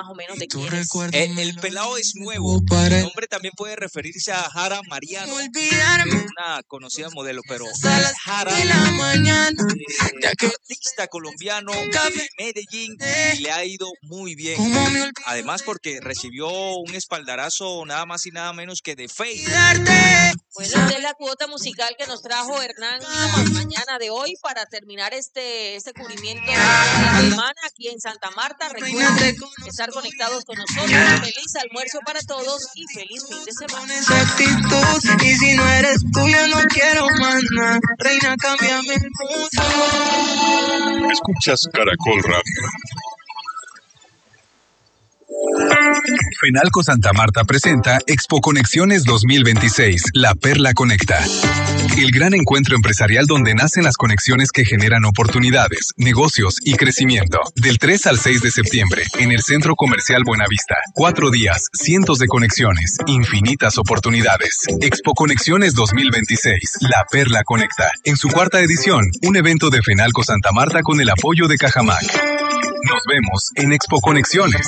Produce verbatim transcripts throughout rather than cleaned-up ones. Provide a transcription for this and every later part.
más o menos de quién es. Eh, el pelao es nuevo. El nombre también puede referirse a Jara Mariano, una conocida modelo, pero Jara, eh, artista colombiano de Medellín, y le ha ido muy bien. Además porque recibió un espaldarazo nada más y nada menos que de Feid. Bueno, esta es la cuota musical que nos trajo Hernán la mañana de hoy para terminar este, este cubrimiento de la semana aquí en Santa Marta. Recuerden estar conectados con nosotros. Feliz almuerzo para todos y feliz fin de semana. Y si no eres tuya, no quiero más nada. Reina, cámbiame el mundo. Escuchas Caracol Radio. Fenalco Santa Marta presenta Expo Conexiones dos mil veintiséis, La Perla Conecta. El gran encuentro empresarial donde nacen las conexiones que generan oportunidades, negocios y crecimiento. Del tres al seis de septiembre, en el Centro Comercial Buenavista. Cuatro días, cientos de conexiones, infinitas oportunidades. Expo Conexiones dos mil veintiséis, La Perla Conecta. En su cuarta edición, un evento de Fenalco Santa Marta con el apoyo de Cajamac. Nos vemos en Expo Conexiones.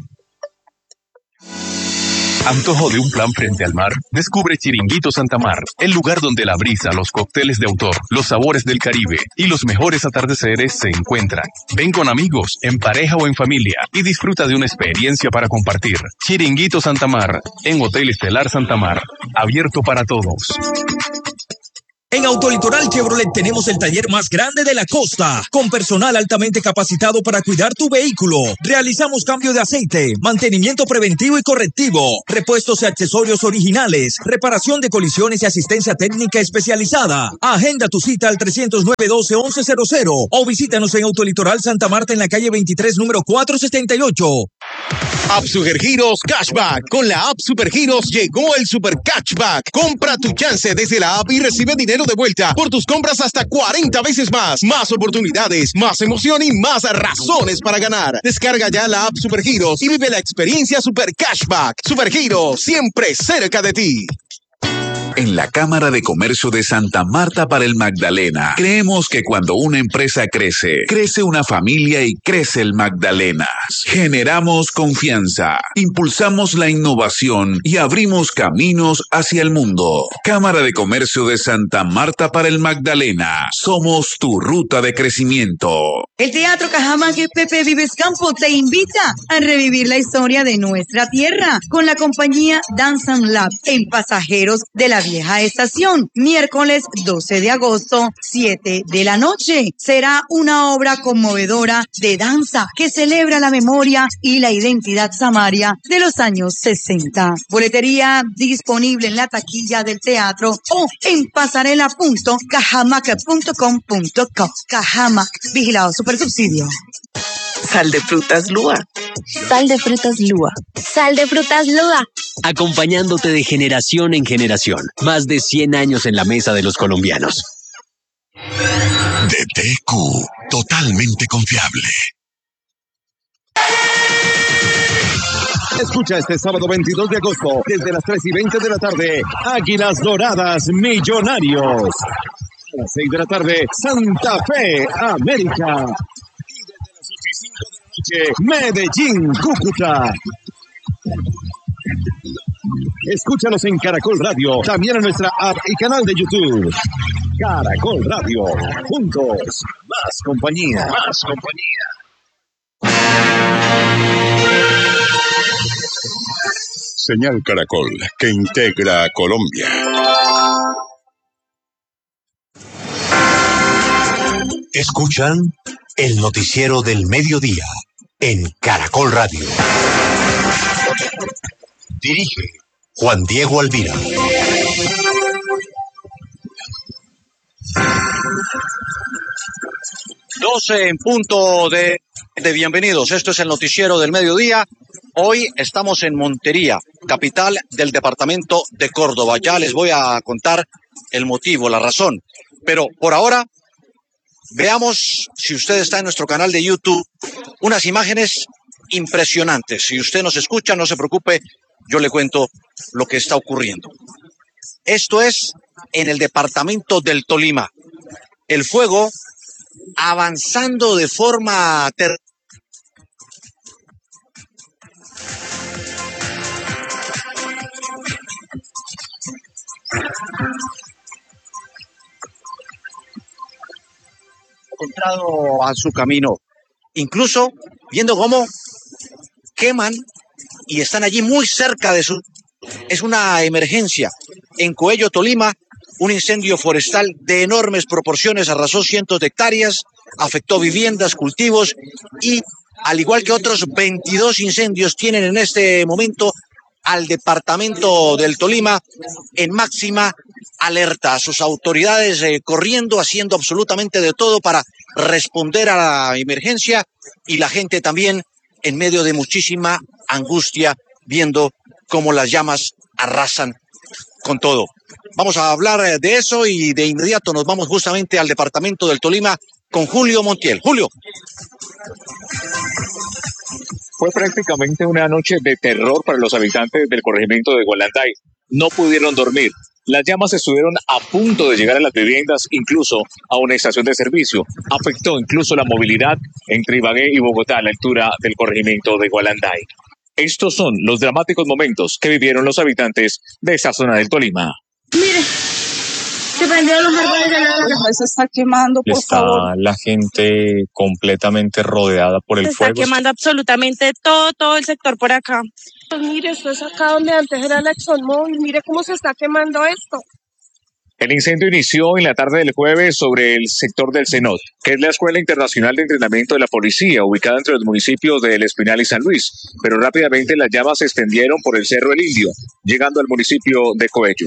¿Antojo de un plan frente al mar? Descubre Chiringuito Santa Mar, el lugar donde la brisa, los cócteles de autor, los sabores del Caribe y los mejores atardeceres se encuentran. Ven con amigos, en pareja o en familia y disfruta de una experiencia para compartir. Chiringuito Santa Mar, en Hotel Estelar Santa Mar, abierto para todos. En Autolitoral Chevrolet tenemos el taller más grande de la costa, con personal altamente capacitado para cuidar tu vehículo. Realizamos cambio de aceite, mantenimiento preventivo y correctivo, repuestos y accesorios originales, reparación de colisiones y asistencia técnica especializada. Agenda tu cita al trescientos nueve, doce, once cero cero o visítanos en Autolitoral Santa Marta en la calle veintitrés, número cuatrocientos setenta y ocho. App Supergiros Cashback. Con la App Supergiros llegó el Super Cashback. Compra tu chance desde la app y recibe dinero de vuelta por tus compras hasta cuarenta veces más. Más oportunidades, más emoción y más razones para ganar. Descarga ya la App Supergiros y vive la experiencia Super Cashback. Supergiros, siempre cerca de ti. En la Cámara de Comercio de Santa Marta para el Magdalena, creemos que cuando una empresa crece, crece una familia y crece el Magdalenas. Generamos confianza, impulsamos la innovación y abrimos caminos hacia el mundo. Cámara de Comercio de Santa Marta para el Magdalena. Somos tu ruta de crecimiento. El Teatro Cajamac Pepe Vives Campo te invita a revivir la historia de nuestra tierra con la compañía Dance and Lab en Pasajeros de la Vieja Estación. Miércoles doce de agosto, siete de la noche. Será una obra conmovedora de danza que celebra la memoria y la identidad samaria de los años sesenta. Boletería disponible en la taquilla del teatro o en pasarela punto cajamac punto com punto co. Cajamac, vigilado Supersubsidio. Sal de frutas Lua. Sal de frutas Lua. Sal de frutas Lua. Acompañándote de generación en generación. Más de cien años en la mesa de los colombianos. D T Q, totalmente confiable. Escucha este sábado veintidós de agosto, desde las tres y veinte de la tarde, Águilas Doradas Millonarios. A las seis de la tarde, Santa Fe América. Medellín, Cúcuta. Escúchanos en Caracol Radio, también en nuestra app y canal de YouTube. Caracol Radio, juntos, más compañía. Más compañía. Señal Caracol, que integra a Colombia. Escuchan el noticiero del mediodía en Caracol Radio. Dirige Juan Diego Alvira. doce en punto de, de bienvenidos. Esto es el noticiero del mediodía. Hoy estamos en Montería, capital del departamento de Córdoba. Ya les voy a contar el motivo, la razón. Pero por ahora, veamos, si usted está en nuestro canal de YouTube, unas imágenes impresionantes. Si usted nos escucha, no se preocupe, yo le cuento lo que está ocurriendo. Esto es en el departamento del Tolima. El fuego avanzando de forma ter- entrado a su camino, incluso viendo cómo queman y están allí muy cerca de su... Es una emergencia. En Coello, Tolima, un incendio forestal de enormes proporciones arrasó cientos de hectáreas, afectó viviendas, cultivos y, al igual que otros veintidós incendios, tienen en este momento al departamento del Tolima en máxima alerta. Sus autoridades eh, corriendo, haciendo absolutamente de todo para responder a la emergencia y la gente también en medio de muchísima angustia, viendo cómo las llamas arrasan con todo. Vamos a hablar de eso y de inmediato nos vamos justamente al departamento del Tolima con Julio Montiel. Julio. Fue prácticamente una noche de terror para los habitantes del corregimiento de Gualanday. No pudieron dormir. Las llamas estuvieron a punto de llegar a las viviendas, incluso a una estación de servicio. Afectó incluso la movilidad entre Ibagué y Bogotá a la altura del corregimiento de Gualanday. Estos son los dramáticos momentos que vivieron los habitantes de esta zona del Tolima. Mire, se prendieron los árboles de la... Se está quemando, por Está favor. la gente completamente rodeada por el Se fuego. está quemando absolutamente todo, todo el sector por acá. Pues mire, esto es acá donde antes era la ExxonMobil. Mire cómo se está quemando esto. El incendio inició en la tarde del jueves sobre el sector del CENOT, que es la Escuela Internacional de Entrenamiento de la Policía, ubicada entre los municipios de El Espinal y San Luis, pero rápidamente las llamas se extendieron por el Cerro El Indio, llegando al municipio de Coello.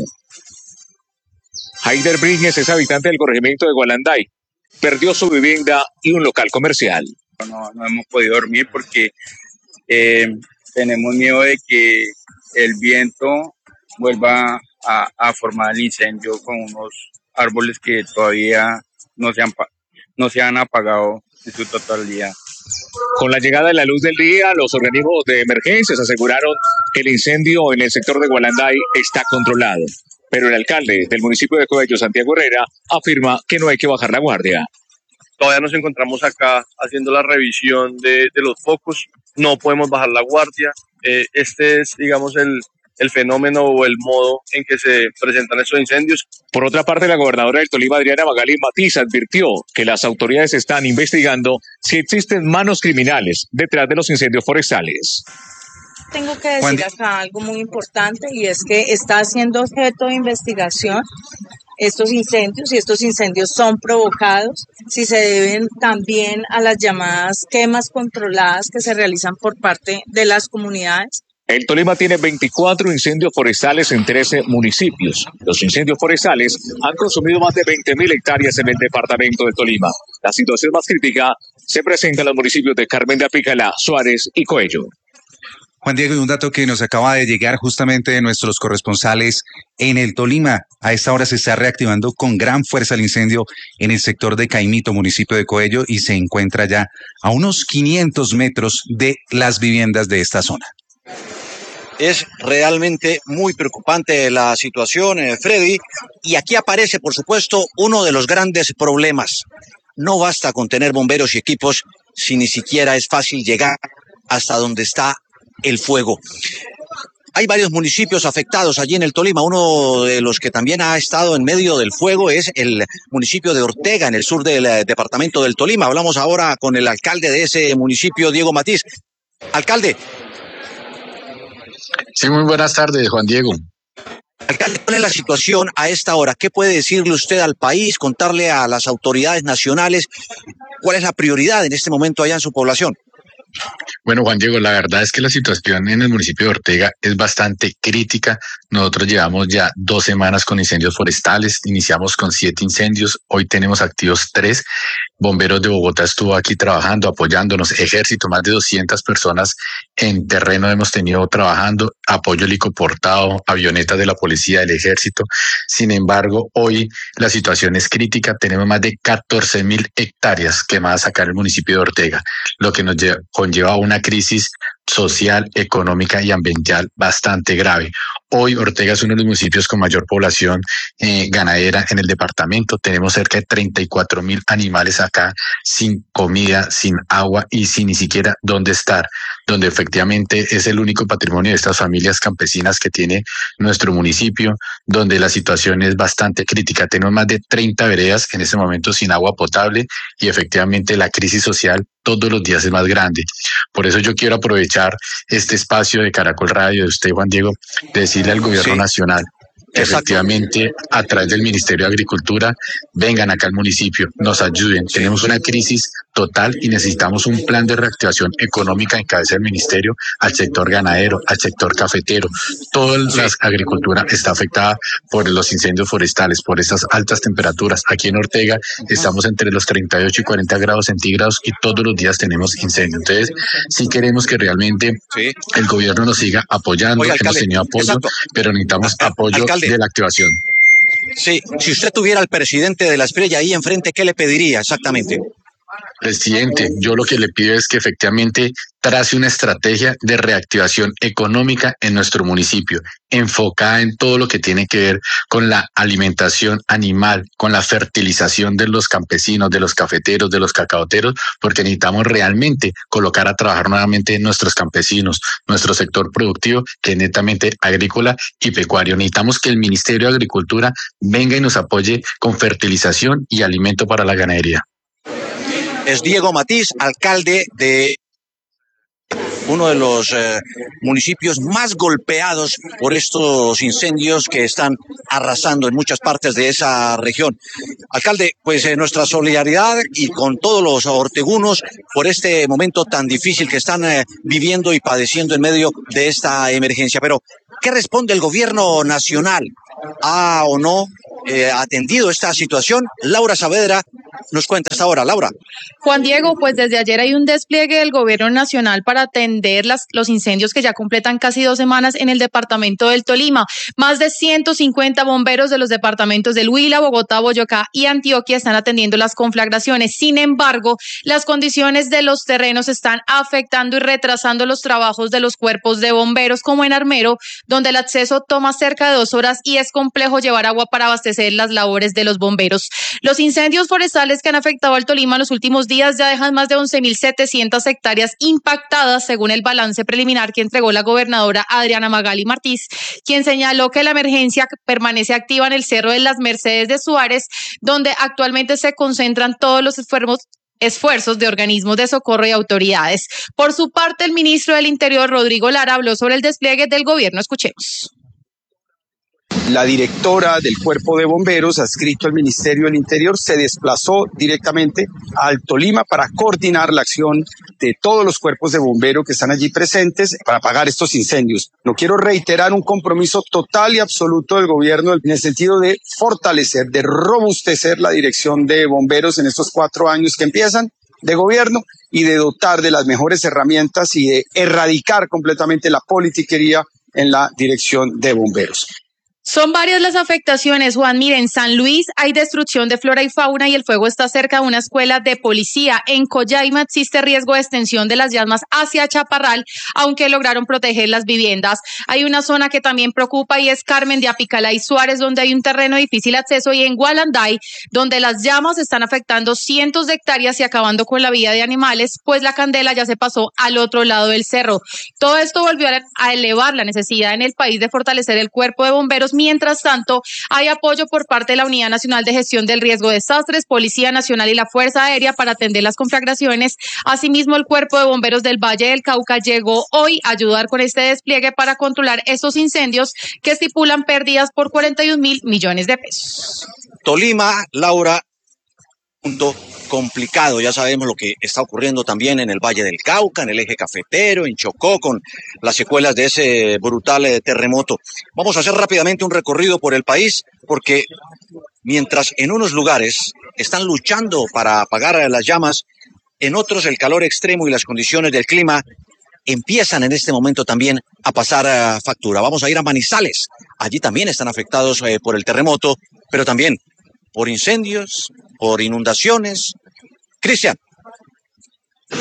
Haider Bríñez es habitante del corregimiento de Gualanday. Perdió su vivienda y un local comercial. No, no hemos podido dormir porque eh, tenemos miedo de que el viento vuelva a, a formar el incendio con unos árboles que todavía no se han, no se han apagado en su totalidad. Con la llegada de la luz del día, los organismos de emergencias aseguraron que el incendio en el sector de Gualanday está controlado. Pero el alcalde del municipio de Coello, Santiago Herrera, afirma que no hay que bajar la guardia. Todavía nos encontramos acá haciendo la revisión de, de los focos, no podemos bajar la guardia. Eh, este es, digamos, el, el fenómeno o el modo en que se presentan estos incendios. Por otra parte, la gobernadora del Tolima, Adriana Magalí Matiz, advirtió que las autoridades están investigando si existen manos criminales detrás de los incendios forestales. Tengo que decir acá algo muy importante y es que está siendo objeto de investigación estos incendios y estos incendios son provocados si se deben también a las llamadas quemas controladas que se realizan por parte de las comunidades. El Tolima tiene veinticuatro incendios forestales en trece municipios. Los incendios forestales han consumido más de veinte mil hectáreas en el departamento del Tolima. La situación más crítica se presenta en los municipios de Carmen de Apicalá, Suárez y Coello. Juan Diego, y un dato que nos acaba de llegar justamente de nuestros corresponsales en el Tolima. A esta hora se está reactivando con gran fuerza el incendio en el sector de Caimito, municipio de Coello, y se encuentra ya a unos quinientos metros de las viviendas de esta zona. Es realmente muy preocupante la situación, eh, Freddy, y aquí aparece, por supuesto, uno de los grandes problemas. No basta con tener bomberos y equipos si ni siquiera es fácil llegar hasta donde está el fuego. Hay varios municipios afectados allí en el Tolima. Uno de los que también ha estado en medio del fuego es el municipio de Ortega, en el sur del eh, departamento del Tolima. Hablamos ahora con el alcalde de ese municipio, Diego Matiz. Alcalde. Sí, muy buenas tardes, Juan Diego. Alcalde, ¿cuál es la situación a esta hora? ¿Qué puede decirle usted al país, contarle a las autoridades nacionales cuál es la prioridad en este momento allá en su población? Bueno, Juan Diego, la verdad es que la situación en el municipio de Ortega es bastante crítica. Nosotros llevamos ya dos semanas con incendios forestales, iniciamos con siete incendios, hoy tenemos activos tres. Bomberos de Bogotá estuvo aquí trabajando, apoyándonos, ejército, más de doscientas personas en terreno hemos tenido trabajando, apoyo helicoportado, avionetas de la policía, del ejército. Sin embargo, hoy la situación es crítica, tenemos más de catorce mil hectáreas quemadas acá en el municipio de Ortega, lo que nos lleva, conlleva a una crisis social, económica y ambiental bastante grave. Hoy Ortega es uno de los municipios con mayor población eh, ganadera en el departamento. Tenemos cerca de treinta y cuatro mil animales acá sin comida, sin agua y sin ni siquiera dónde estar. donde efectivamente es el único patrimonio de estas familias campesinas que tiene nuestro municipio, donde la situación es bastante crítica. Tenemos más de treinta veredas en este momento sin agua potable y efectivamente la crisis social todos los días es más grande. Por eso yo quiero aprovechar este espacio de Caracol Radio, de usted, Juan Diego, de decirle al gobierno sí. nacional que efectivamente a través del Ministerio de Agricultura vengan acá al municipio, nos ayuden. Sí. Tenemos una crisis total y necesitamos un plan de reactivación económica en cabeza del ministerio al sector ganadero, al sector cafetero. Toda sí. la agricultura está afectada por los incendios forestales, por estas altas temperaturas. Aquí en Ortega uh-huh. estamos entre los treinta y ocho y cuarenta grados centígrados y todos los días tenemos incendios. Entonces, sí queremos que realmente sí. el gobierno nos siga apoyando. Oye, hemos tenido apoyo, exacto. pero necesitamos Al- apoyo alcalde. de la activación. Sí, si usted tuviera al presidente de la Espriella ahí enfrente, ¿qué le pediría exactamente? Presidente, yo lo que le pido es que efectivamente trace una estrategia de reactivación económica en nuestro municipio, enfocada en todo lo que tiene que ver con la alimentación animal, con la fertilización de los campesinos, de los cafeteros, de los cacaoteros, porque necesitamos realmente colocar a trabajar nuevamente nuestros campesinos, nuestro sector productivo, que es netamente agrícola y pecuario. Necesitamos que el Ministerio de Agricultura venga y nos apoye con fertilización y alimento para la ganadería. Es Diego Matiz, alcalde de uno de los eh, municipios más golpeados por estos incendios que están arrasando en muchas partes de esa región. Alcalde, pues eh, nuestra solidaridad y con todos los ortegunos por este momento tan difícil que están eh, viviendo y padeciendo en medio de esta emergencia. Pero, ¿qué responde el gobierno nacional? ¿Ha o no eh, atendido esta situación? Laura Saavedra nos cuenta hasta ahora. Laura. Juan Diego, pues desde ayer hay un despliegue del gobierno nacional para atender las, los incendios que ya completan casi dos semanas en el departamento del Tolima. Más de ciento cincuenta bomberos de los departamentos del Huila, Bogotá, Boyacá y Antioquia están atendiendo las conflagraciones. Sin embargo, las condiciones de los terrenos están afectando y retrasando los trabajos de los cuerpos de bomberos, como en Armero, donde el acceso toma cerca de dos horas y es complejo llevar agua para abastecer las labores de los bomberos. Los incendios forestales que han afectado al Tolima en los últimos días ya dejan más de once mil setecientas hectáreas impactadas, según el balance preliminar que entregó la gobernadora Adriana Magali Martínez, quien señaló que la emergencia permanece activa en el Cerro de las Mercedes de Suárez, donde actualmente se concentran todos los esfuerzos esfuerzos de organismos de socorro y autoridades. Por su parte, el ministro del Interior, Rodrigo Lara, habló sobre el despliegue del gobierno. Escuchemos. La directora del Cuerpo de Bomberos, adscrito al Ministerio del Interior, se desplazó directamente al Tolima para coordinar la acción de todos los cuerpos de bomberos que están allí presentes para apagar estos incendios. No quiero reiterar un compromiso total y absoluto del gobierno en el sentido de fortalecer, de robustecer la dirección de bomberos en estos cuatro años que empiezan de gobierno y de dotar de las mejores herramientas y de erradicar completamente la politiquería en la dirección de bomberos. Son varias las afectaciones, Juan. Mire, en San Luis hay destrucción de flora y fauna y el fuego está cerca de una escuela de policía. En Collaima existe riesgo de extensión de las llamas hacia Chaparral, aunque lograron proteger las viviendas. Hay una zona que también preocupa y es Carmen de Apicalá y Suárez, donde hay un terreno de difícil acceso, y en Gualanday, donde las llamas están afectando cientos de hectáreas y acabando con la vida de animales, pues la candela ya se pasó al otro lado del cerro. Todo esto volvió a elevar la necesidad en el país de fortalecer el cuerpo de bomberos. Mientras tanto, hay apoyo por parte de la Unidad Nacional de Gestión del Riesgo de Desastres, Policía Nacional y la Fuerza Aérea para atender las conflagraciones. Asimismo, el Cuerpo de Bomberos del Valle del Cauca llegó hoy a ayudar con este despliegue para controlar estos incendios que estipulan pérdidas por cuarenta y un mil millones de pesos. Tolima, Laura, punto complicado. Ya sabemos lo que está ocurriendo también en el Valle del Cauca, en el eje cafetero, en Chocó, con las secuelas de ese brutal eh, terremoto. Vamos a hacer rápidamente un recorrido por el país, porque mientras en unos lugares están luchando para apagar las llamas, en otros el calor extremo y las condiciones del clima empiezan en este momento también a pasar uh, factura. Vamos a ir a Manizales. Allí también están afectados eh, por el terremoto, pero también por incendios, por inundaciones. Cristian.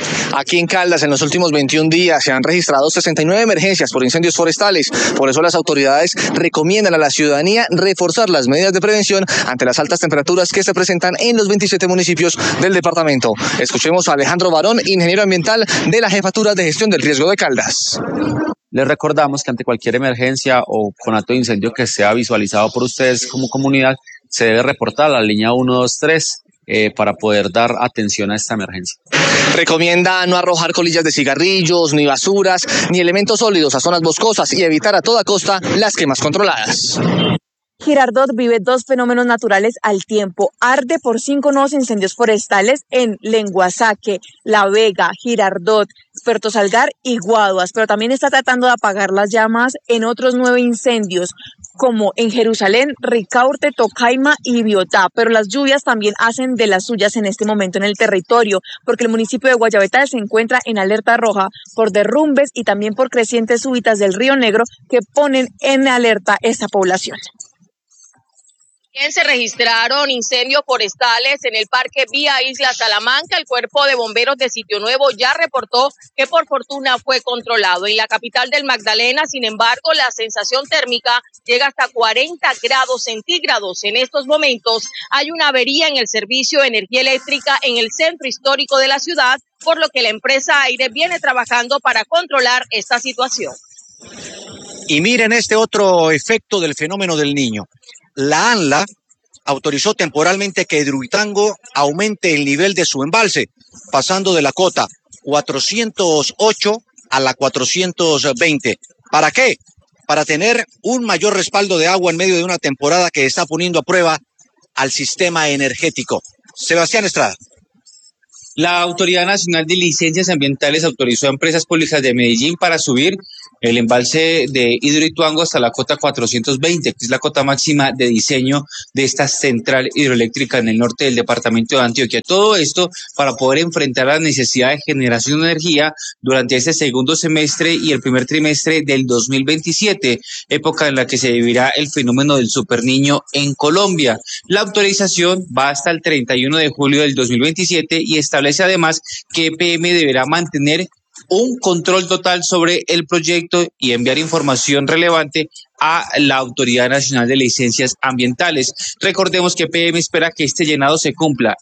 Aquí en Caldas, en los últimos veintiún días, se han registrado sesenta y nueve emergencias por incendios forestales. Por eso las autoridades recomiendan a la ciudadanía reforzar las medidas de prevención ante las altas temperaturas que se presentan en los veintisiete municipios del departamento. Escuchemos a Alejandro Barón, ingeniero ambiental de la Jefatura de Gestión del Riesgo de Caldas. Les recordamos que ante cualquier emergencia o conato de incendio que sea visualizado por ustedes como comunidad, se debe reportar a la línea uno dos tres eh, para poder dar atención a esta emergencia. Recomienda no arrojar colillas de cigarrillos, ni basuras, ni elementos sólidos a zonas boscosas y evitar a toda costa las quemas controladas. Girardot vive dos fenómenos naturales al tiempo. Arde por cinco nuevos incendios forestales en Lenguasaque, La Vega, Girardot, Puerto Salgar y Guaduas, pero también está tratando de apagar las llamas en otros nueve incendios, como en Jerusalén, Ricaurte, Tocaima y Biotá. Pero las lluvias también hacen de las suyas en este momento en el territorio, porque el municipio de Guayabetá se encuentra en alerta roja por derrumbes y también por crecientes súbitas del Río Negro que ponen en alerta esta población. Se registraron incendios forestales en el Parque Vía Isla Salamanca. El Cuerpo de Bomberos de Sitio Nuevo ya reportó que por fortuna fue controlado. En la capital del Magdalena, sin embargo, la sensación térmica llega hasta cuarenta grados centígrados. En estos momentos hay una avería en el servicio de energía eléctrica en el centro histórico de la ciudad, por lo que la empresa Aire viene trabajando para controlar esta situación. Y miren este otro efecto del fenómeno del Niño. La ANLA autorizó temporalmente que Hidroituango aumente el nivel de su embalse, pasando de la cota cuatrocientos ocho a la cuatrocientos veinte. ¿Para qué? Para tener un mayor respaldo de agua en medio de una temporada que está poniendo a prueba al sistema energético. Sebastián Estrada. La Autoridad Nacional de Licencias Ambientales autorizó a empresas públicas de Medellín para subir el embalse de Hidroituango hasta la cota cuatrocientos veinte, que es la cota máxima de diseño de esta central hidroeléctrica en el norte del departamento de Antioquia. Todo esto para poder enfrentar la necesidad de generación de energía durante este segundo semestre y el primer trimestre del dos mil veintisiete, época en la que se vivirá el fenómeno del superniño en Colombia. La autorización va hasta el treinta y uno de julio del dos mil veintisiete y establece además que E P M deberá mantener un control total sobre el proyecto y enviar información relevante a la Autoridad Nacional de Licencias Ambientales. Recordemos que E P M espera que este llenado se cumpla